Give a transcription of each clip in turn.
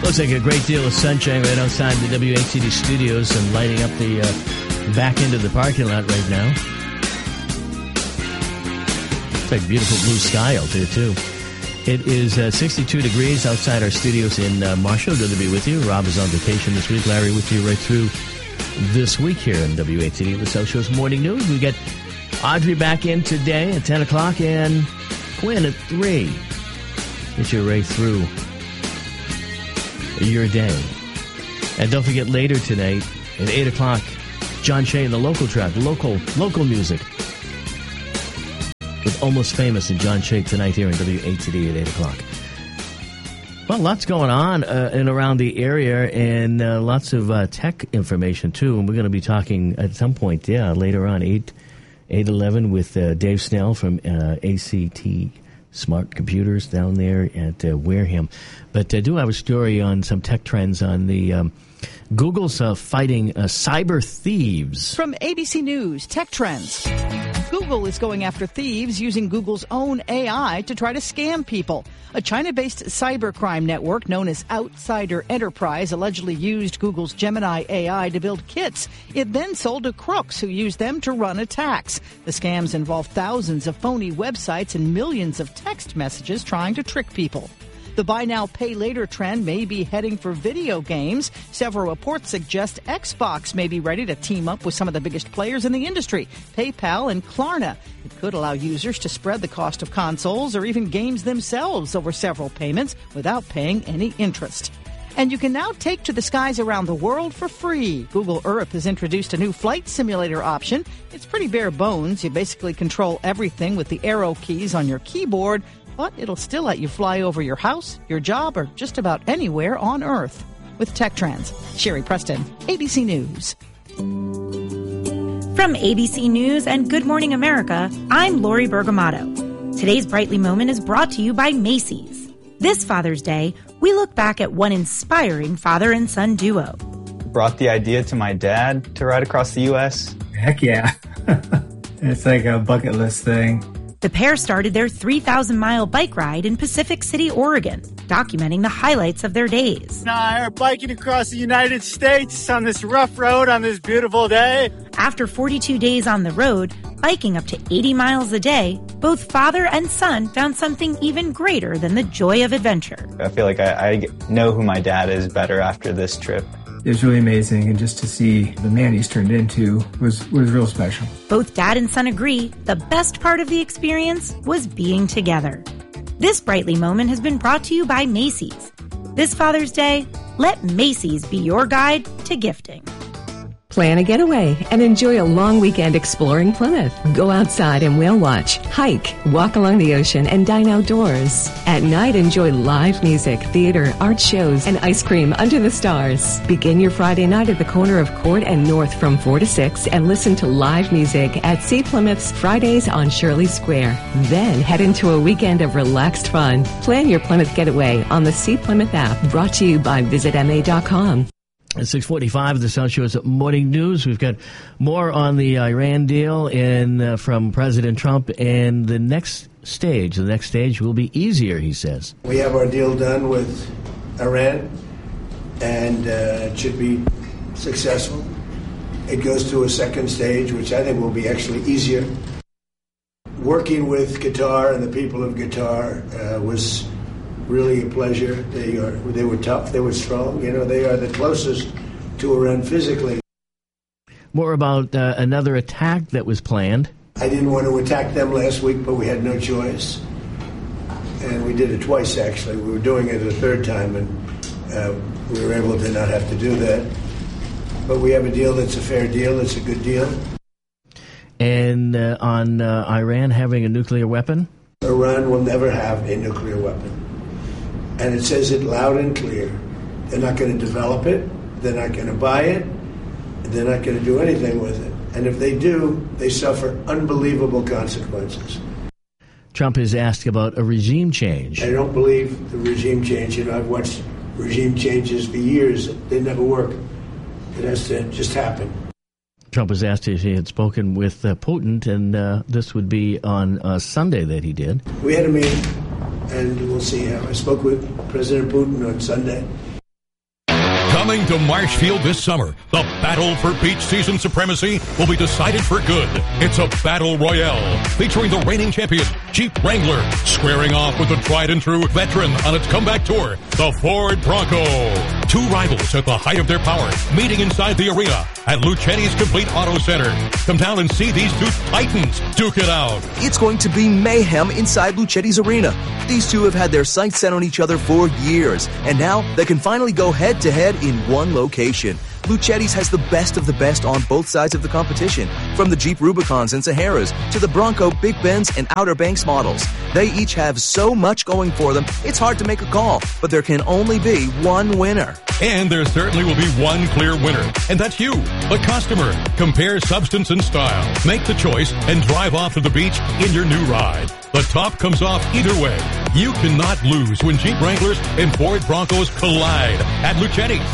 Looks like a great deal of sunshine right outside the WATD studios and lighting up the back end of the parking lot right now. It's like beautiful blue sky out there, too. It is 62 degrees outside our studios in Marshall. Good to be with you. Rob is on vacation this week. Larry with you right through this week here in WATD, the South Shores Morning News. We get Audrey back in today at 10 o'clock and Quinn at 3. Get you right through your day. And don't forget later tonight at 8 o'clock, John Shea and the Local Track, local music. With Almost Famous and John Shea tonight here in WATD at 8 o'clock. Well, lots going on in around the area and lots of tech information, too. And we're going to be talking at some point, later on, 8:11 with Dave Snell from ACT Smart Computers down there at Wareham. But I do have a story on some tech trends on the Google's fighting cyber thieves. From ABC News, Tech Trends. Google is going after thieves using Google's own AI to try to scam people. A China-based cybercrime network known as Outsider Enterprise allegedly used Google's Gemini AI to build kits. It then sold to crooks who used them to run attacks. The scams involve thousands of phony websites and millions of text messages trying to trick people. The buy now, pay later trend may be heading for video games. Several reports suggest Xbox may be ready to team up with some of the biggest players in the industry, PayPal and Klarna. It could allow users to spread the cost of consoles or even games themselves over several payments without paying any interest. And you can now take to the skies around the world for free. Google Earth has introduced a new flight simulator option. It's pretty bare bones. You basically control everything with the arrow keys on your keyboard, but it'll still let you fly over your house, your job, or just about anywhere on Earth. With Tech Trends, Sherry Preston, ABC News. From ABC News and Good Morning America, I'm Lori Bergamato. Today's Brightly Moment is brought to you by Macy's. This Father's Day, we look back at one inspiring father and son duo. Brought the idea to my dad to ride across the U.S. Heck yeah. It's like a bucket list thing. The pair started their 3,000-mile bike ride in Pacific City, Oregon, documenting the highlights of their days. We're biking across the United States on this rough road on this beautiful day. After 42 days on the road, biking up to 80 miles a day, both father and son found something even greater than the joy of adventure. I feel like I know who my dad is better after this trip. It was really amazing, and just to see the man he's turned into was real special. Both dad and son agree the best part of the experience was being together. This Brightly Moment has been brought to you by Macy's. This Father's Day, let Macy's be your guide to gifting. Plan a getaway and enjoy a long weekend exploring Plymouth. Go outside and whale watch, hike, walk along the ocean, and dine outdoors. At night, enjoy live music, theater, art shows, and ice cream under the stars. Begin your Friday night at the corner of Court and North from 4 to 6 and listen to live music at Sea Plymouth's Fridays on Shirley Square. Then head into a weekend of relaxed fun. Plan your Plymouth getaway on the Sea Plymouth app, brought to you by VisitMA.com. At 6:45, the South Shores Morning News. We've got more on the Iran deal and from President Trump. And the next stage will be easier, he says. We have our deal done with Iran, and it should be successful. It goes to a second stage, which I think will be actually easier. Working with Qatar and the people of Qatar was really a pleasure. They were tough. They were strong. They are the closest to Iran physically. More about another attack that was planned. I didn't want to attack them last week, but we had no choice. And we did it twice, actually. We were doing it a third time, and we were able to not have to do that. But we have a deal that's a fair deal. It's a good deal. And on Iran having a nuclear weapon? Iran will never have a nuclear weapon. And it says it loud and clear. They're not going to develop it. They're not going to buy it. They're not going to do anything with it. And if they do, they suffer unbelievable consequences. Trump is asked about a regime change. I don't believe the regime change. I've watched regime changes for years. They never work. It has to just happen. Trump was asked if he had spoken with Putin, and this would be on Sunday that he did. We had a meeting, and we'll see how. I spoke with President Putin on Sunday. Coming to Marshfield this summer, the battle for beach season supremacy will be decided for good. It's a battle royale featuring the reigning champion, Jeep Wrangler, squaring off with the tried and true veteran on its comeback tour, the Ford Bronco. Two rivals at the height of their power, meeting inside the arena at Lucchetti's Complete Auto Center. Come down and see these two titans duke it out. It's going to be mayhem inside Lucchetti's arena. These two have had their sights set on each other for years, and now they can finally go head-to-head in one location. Lucchetti's has the best of the best on both sides of the competition, from the Jeep Rubicons and Saharas to the Bronco Big Bends and Outer Banks models. They each have so much going for them, it's hard to make a call, but there can only be one winner. And there certainly will be one clear winner, and that's you, the customer. Compare substance and style. Make the choice and drive off to the beach in your new ride. The top comes off either way. You cannot lose when Jeep Wranglers and Ford Broncos collide at Lucchetti's.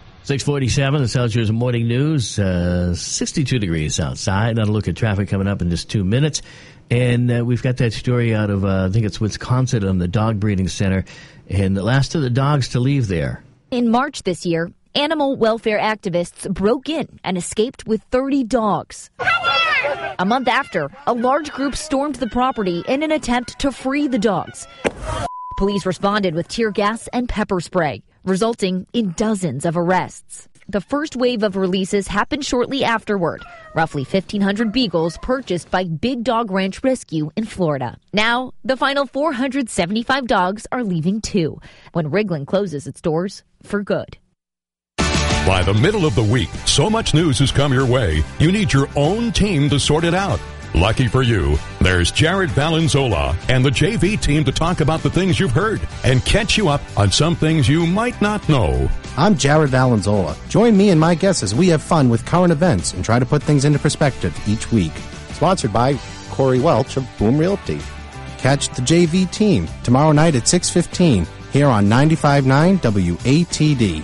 647, the South Jersey Morning News, 62 degrees outside. Now a look at traffic coming up in just 2 minutes. And we've got that story out of, I think it's Wisconsin, on the dog breeding center. And the last of the dogs to leave there. In March this year, animal welfare activists broke in and escaped with 30 dogs. A month after, a large group stormed the property in an attempt to free the dogs. Police responded with tear gas and pepper spray, resulting in dozens of arrests. The first wave of releases happened shortly afterward. Roughly 1,500 beagles purchased by Big Dog Ranch Rescue in Florida. Now, the final 475 dogs are leaving too, when Wriglin closes its doors for good. By the middle of the week, so much news has come your way, you need your own team to sort it out. Lucky for you, there's Jared Valenzola and the JV team to talk about the things you've heard and catch you up on some things you might not know. I'm Jared Valenzola. Join me and my guests as we have fun with current events and try to put things into perspective each week. Sponsored by Corey Welch of Boom Realty. Catch the JV team tomorrow night at 6:15 here on 95.9 WATD.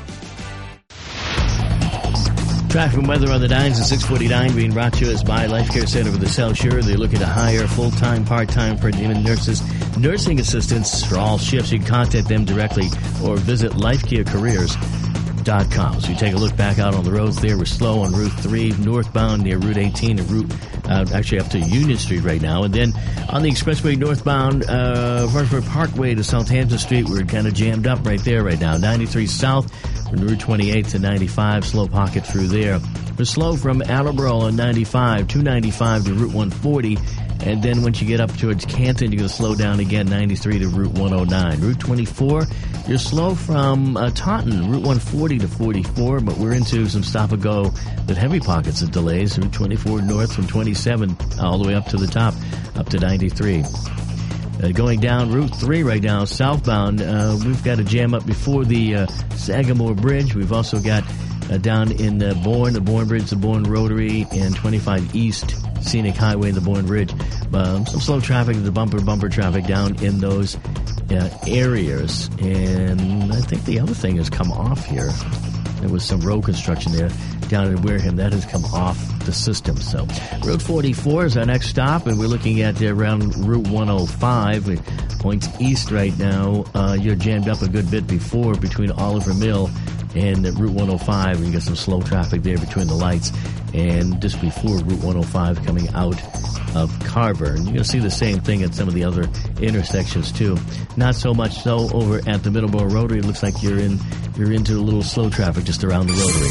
Traffic and weather on the Dines at 649 being brought to us by Life Care Center for the South Shore. They're looking to hire full-time, part-time, per diem nurses, nursing assistants for all shifts. You can contact them directly or visit lifecarecareers.com. So you take a look back out on the roads there. We're slow on Route 3, northbound near Route 18 and actually up to Union Street right now. And then on the expressway northbound, Varsford Parkway to Southampton Street, we're kind of jammed up right there right now. 93 south from Route 28 to 95, slow pocket through there. We're slow from Attleboro on 95, 295 to Route 140. And then once you get up towards Canton, you're going to slow down again, 93 to Route 109. Route 24, you're slow from Taunton, Route 140 to 44, but we're into some stop-and-go with heavy pockets of delays. Route 24 north from 27 all the way up to the top, up to 93. Going down Route 3 right now, southbound, we've got a jam up before the Sagamore Bridge. We've also got down in Bourne, the Bourne Bridge, the Bourne Rotary, and 25 East Scenic Highway and the Bourne Bridge. Some slow traffic, the bumper traffic down in those areas. And I think the other thing has come off here. There was some road construction there down in Wareham. That has come off the system. So Route 44 is our next stop, and we're looking at around Route 105. It points east right now. You're jammed up a good bit before between Oliver Mill and Route 105. And you got some slow traffic there between the lights. And just before Route 105 coming out of Carver. And you're going to see the same thing at some of the other intersections too. Not so much so over at the Middleborough Rotary. It looks like you're into a little slow traffic just around the Rotary.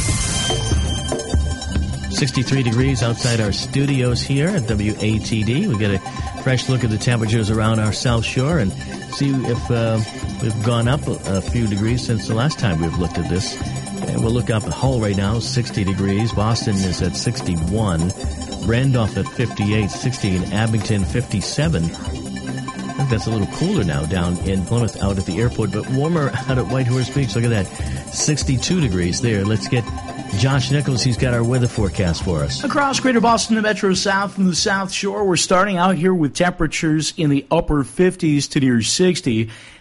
63 degrees outside our studios here at WATD. We get a fresh look at the temperatures around our South Shore and see if we've gone up a few degrees since the last time we've looked at this. And we'll look up at Hull right now, 60 degrees. Boston is at 61. Randolph at 58, 60 in Abington, 57. I think that's a little cooler now down in Plymouth out at the airport, but warmer out at Whitehorse Beach. Look at that, 62 degrees there. Let's get Josh Nichols. He's got our weather forecast for us. Across Greater Boston, the Metro South and the South Shore, we're starting out here with temperatures in the upper 50s to near 60.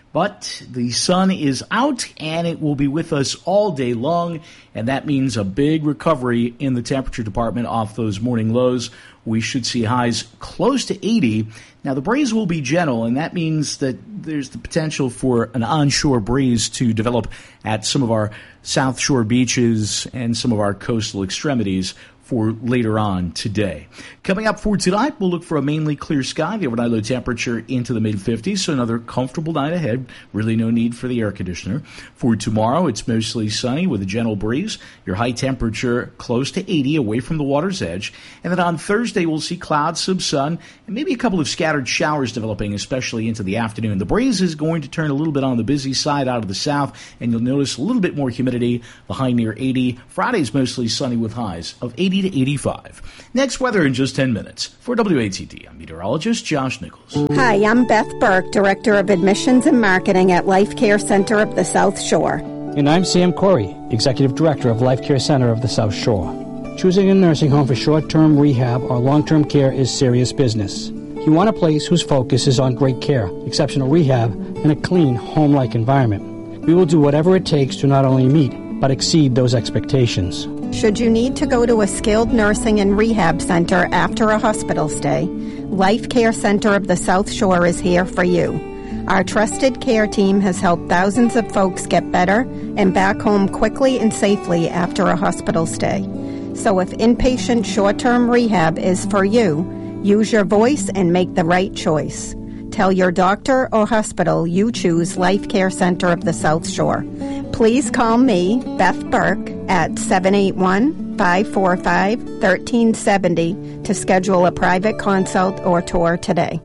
But the sun is out, and it will be with us all day long, and that means a big recovery in the temperature department off those morning lows. We should see highs close to 80. Now, the breeze will be gentle, and that means that there's the potential for an onshore breeze to develop at some of our South Shore beaches and some of our coastal extremities for later on today. Coming up for tonight, we'll look for a mainly clear sky. The overnight low temperature into the mid-50s, so another comfortable night ahead. Really no need for the air conditioner. For tomorrow, it's mostly sunny with a gentle breeze. Your high temperature close to 80 away from the water's edge. And then on Thursday, we'll see clouds, some sun, and maybe a couple of scattered showers developing, especially into the afternoon. The breeze is going to turn a little bit on the busy side out of the south, and you'll notice a little bit more humidity, the high near 80. Friday's mostly sunny with highs of 80 to 85. Next, weather in just 10 minutes. For WATD, I'm meteorologist Josh Nichols. Hi, I'm Beth Burke, Director of Admissions and Marketing at Life Care Center of the South Shore. And I'm Sam Corey, Executive Director of Life Care Center of the South Shore. Choosing a nursing home for short-term rehab or long-term care is serious business. You want a place whose focus is on great care, exceptional rehab, and a clean, home-like environment. We will do whatever it takes to not only meet, but exceed those expectations. Should you need to go to a skilled nursing and rehab center after a hospital stay, Life Care Center of the South Shore is here for you. Our trusted care team has helped thousands of folks get better and back home quickly and safely after a hospital stay. So if inpatient short-term rehab is for you, use your voice and make the right choice. Tell your doctor or hospital you choose Life Care Center of the South Shore. Please call me, Beth Burke, at 781-545-1370 to schedule a private consult or tour today.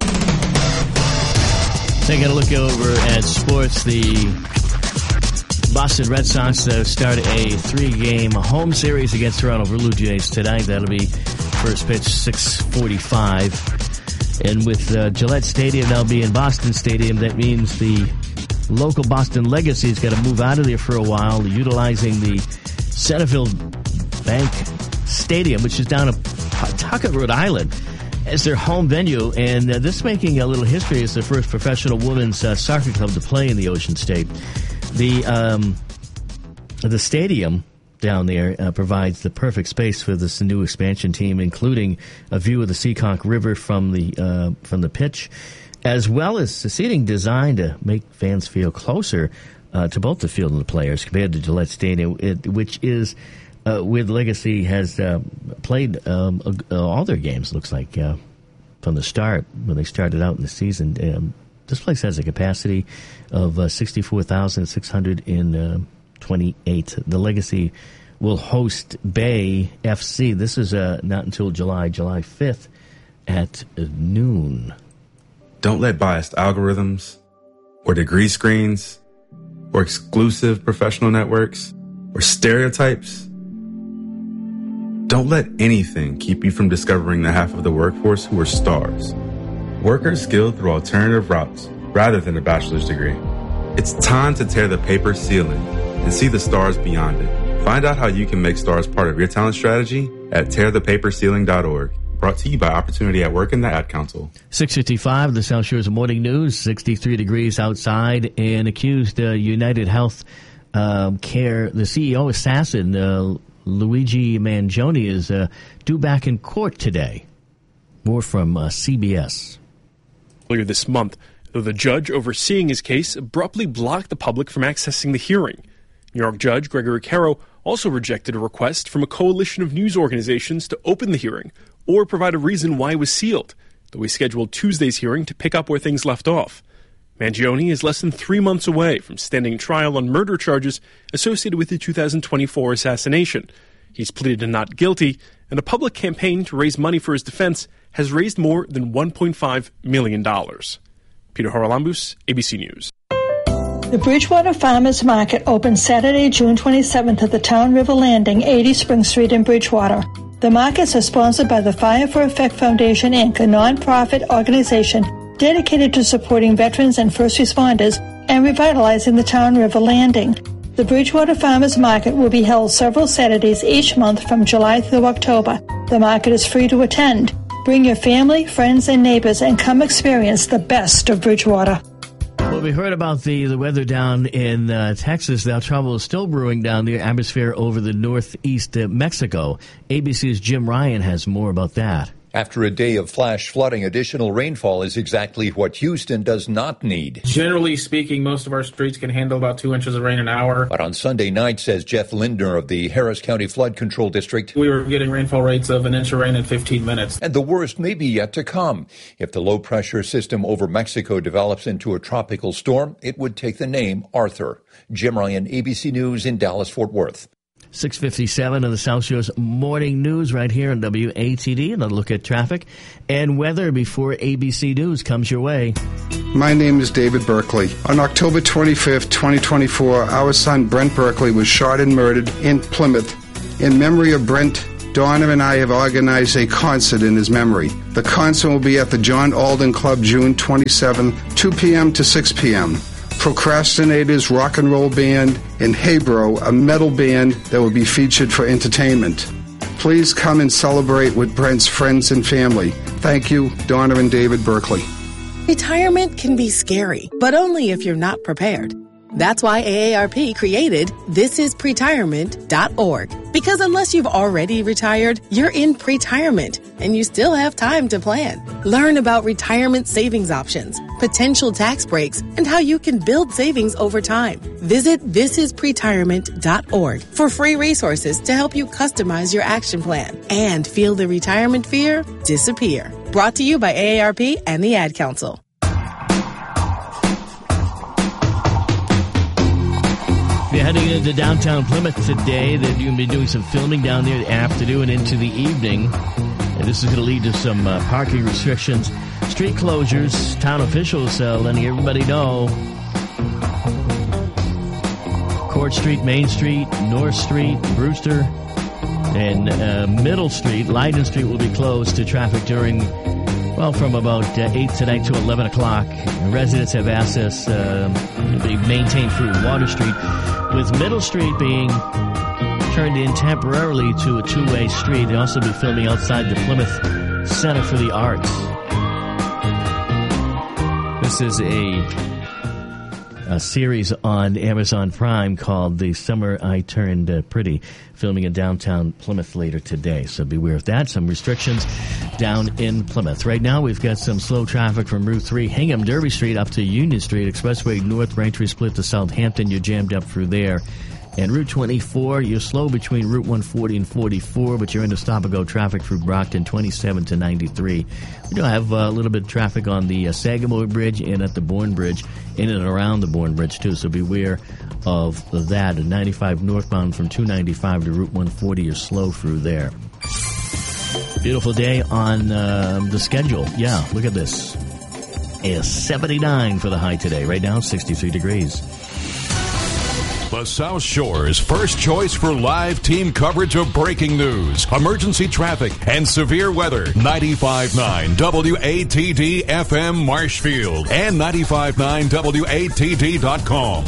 Taking a look over at sports, the Boston Red Sox start a 3-game home series against Toronto Blue Jays tonight. That'll be first pitch 6:45. And with Gillette Stadium now being Boston Stadium, that means the local Boston legacy's got to move out of there for a while, utilizing the Centerville Bank Stadium, which is down in Pawtucket, Rhode Island, as their home venue. And this making a little history as the first professional women's soccer club to play in the Ocean State. The stadium down there provides the perfect space for this new expansion team, including a view of the Seekonk River from the pitch, as well as the seating designed to make fans feel closer to both the field and the players compared to Gillette Stadium, which is where the Legacy has played all their games, looks like, from the start when they started out in the season. This place has a capacity of 64,628. The Legacy will host Bay FC. This is not until July 5th at noon. Don't let biased algorithms or degree screens or exclusive professional networks or stereotypes, don't let anything keep you from discovering the half of the workforce who are stars. Workers skilled through alternative routes rather than a bachelor's degree. It's time to tear the paper ceiling and see the stars beyond it. Find out how you can make stars part of your talent strategy at tearthepaperceiling.org. Brought to you by Opportunity at Work and the Ad Council. 6:55, the South Shore's Morning News, 63 degrees outside, and accused United Health Care, the CEO assassin, Luigi Mangione, is due back in court today. More from CBS. Earlier this month, though the judge overseeing his case abruptly blocked the public from accessing the hearing. New York Judge Gregory Caro also rejected a request from a coalition of news organizations to open the hearing or provide a reason why it was sealed, though he scheduled Tuesday's hearing to pick up where things left off. Mangione is less than 3 months away from standing trial on murder charges associated with the 2024 assassination. He's pleaded to not guilty, and a public campaign to raise money for his defense has raised more than $1.5 million. Peter Haralambous, ABC News. The Bridgewater Farmers Market opens Saturday, June 27th at the Town River Landing, 80 Spring Street in Bridgewater. The markets are sponsored by the Fire for Effect Foundation, Inc., a nonprofit organization dedicated to supporting veterans and first responders and revitalizing the Town River Landing. The Bridgewater Farmers Market will be held several Saturdays each month from July through October. The market is free to attend. Bring your family, friends, and neighbors and come experience the best of Bridgewater. Moving we heard about the weather down in Texas. Now trouble is still brewing down the atmosphere over the northeast Mexico. ABC's Jim Ryan has more about that. After a day of flash flooding, additional rainfall is exactly what Houston does not need. Generally speaking, most of our streets can handle about 2 inches of rain an hour. But on Sunday night, says Jeff Lindner of the Harris County Flood Control District, we were getting rainfall rates of an inch of rain in 15 minutes. And the worst may be yet to come. If the low-pressure system over Mexico develops into a tropical storm, it would take the name Arthur. Jim Ryan, ABC News in Dallas-Fort Worth. 6:57 of the South Shore's morning news right here on WATD. Another look at traffic and weather before ABC News comes your way. My name is David Berkeley. On October 25th, 2024, our son Brent Berkeley was shot and murdered in Plymouth. In memory of Brent, Donna and I have organized a concert in his memory. The concert will be at the John Alden Club June 27, 2 p.m. to 6 p.m. Procrastinators Rock and Roll Band, and Hebro, a metal band that will be featured for entertainment. Please come and celebrate with Brent's friends and family. Thank you, Donna and David Berkeley. Retirement can be scary, but only if you're not prepared. That's why AARP created thisispretirement.org. Because unless you've already retired, you're in pretirement, and you still have time to plan. Learn about retirement savings options, potential tax breaks, and how you can build savings over time. Visit thisispretirement.org for free resources to help you customize your action plan and feel the retirement fear disappear. Brought to you by AARP and the Ad Council. If you're heading into downtown Plymouth today, they're going to be doing some filming down there afternoon and into the evening. And this is going to lead to some parking restrictions, street closures, town officials letting everybody know. Court Street, Main Street, North Street, Brewster, and Middle Street, Leiden Street will be closed to traffic during, from about 8 tonight to 11 o'clock. Residents have asked us to be maintained through Water Street, with Middle Street being turned in temporarily to a two-way street. They'll also be filming outside the Plymouth Center for the Arts. This is a series on Amazon Prime called The Summer I Turned Pretty, filming in downtown Plymouth later today. So beware of that. Some restrictions down in Plymouth. Right now, we've got some slow traffic from Route 3, Hingham, Derby Street up to Union Street, Expressway North, Braintree split to Southampton. You're jammed up through there. And Route 24, you're slow between Route 140 and 44, but you're into stop-and-go traffic through Brockton, 27 to 93. We do have a little bit of traffic on the Sagamore Bridge and at the Bourne Bridge, in and around the Bourne Bridge, too, so beware of that. 95 northbound from 295 to Route 140, you're slow through there. Beautiful day on the schedule. Yeah, look at this. It's 79 for the high today. Right now, 63 degrees. The South Shore's first choice for live team coverage of breaking news, emergency traffic, and severe weather. 95.9 WATD FM Marshfield and 95.9 WATD.com.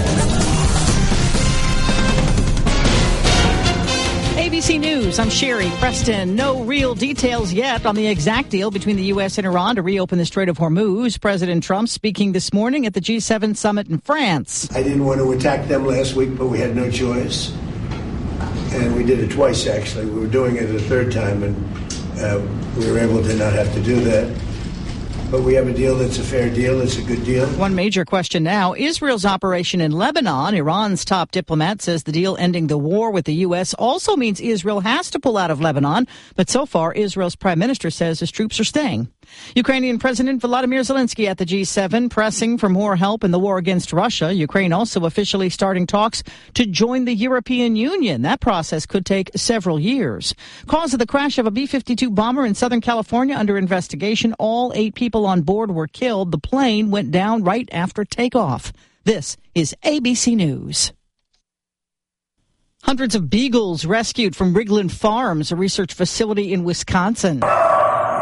ABC News, I'm Sherry Preston. No real details yet on the exact deal between the U.S. and Iran to reopen the Strait of Hormuz. President Trump speaking this morning at the G7 summit in France. I didn't want to attack them last week, but we had no choice. And we did it twice, actually. We were doing it a third time, and we were able to not have to do that. But we have a deal that's a fair deal. It's a good deal. One major question now, Israel's operation in Lebanon. Iran's top diplomat says the deal ending the war with the U.S. also means Israel has to pull out of Lebanon. But so far, Israel's prime minister says his troops are staying. Ukrainian President Volodymyr Zelensky at the G7 pressing for more help in the war against Russia. Ukraine also officially starting talks to join the European Union. That process could take several years. Cause of the crash of a B-52 bomber in Southern California under investigation. All 8 people on board were killed. The plane went down right after takeoff. This is ABC News. Hundreds of beagles rescued from Rigland Farms, a research facility in Wisconsin.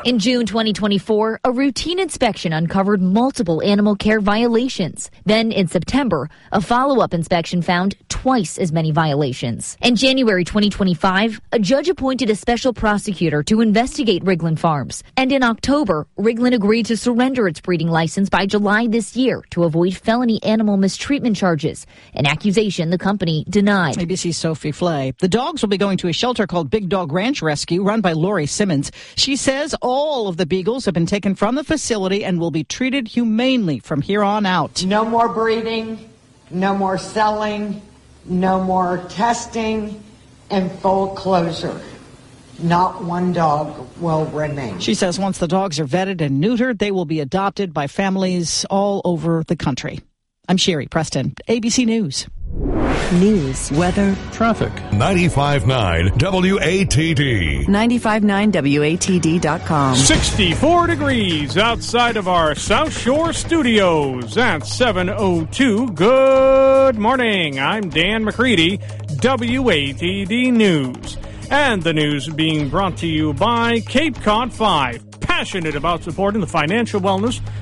In June 2024, a routine inspection uncovered multiple animal care violations. Then in September, a follow-up inspection found twice as many violations. In January 2025, a judge appointed a special prosecutor to investigate Riglin Farms. And in October, Riglin agreed to surrender its breeding license by July this year to avoid felony animal mistreatment charges, an accusation the company denied. ABC's Sophie Flay. The dogs will be going to a shelter called Big Dog Ranch Rescue, run by Lori Simmons. She says all of the beagles have been taken from the facility and will be treated humanely from here on out. No more breeding, no more selling, no more testing, and full closure. Not one dog will remain. She says once the dogs are vetted and neutered, they will be adopted by families all over the country. I'm Sherry Preston, ABC News. News, weather, traffic. 95.9 WATD. 959WATD.com. 64 degrees outside of our South Shore studios at 7:02. Good morning. I'm Dan McCready, WATD News. And the news being brought to you by Cape Cod 5. Passionate about supporting the financial wellness